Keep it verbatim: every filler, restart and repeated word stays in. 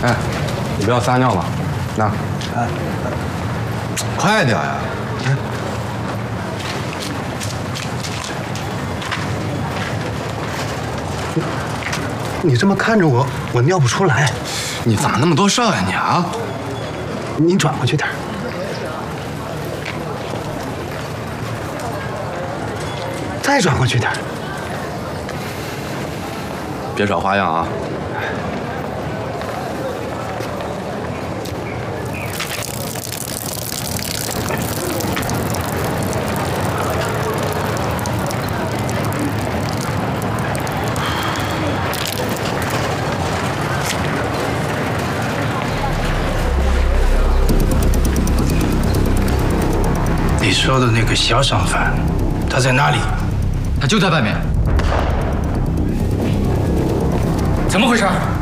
哎，你不要撒尿了，那，哎，快点呀！哎， 你这么看着我，我尿不出来。 你咋那么多事儿呀你啊？ 你转过去点。再转过去点。 别耍花样啊！ 你说的那个小商贩，他在哪里？ 他就在外面。怎么回事？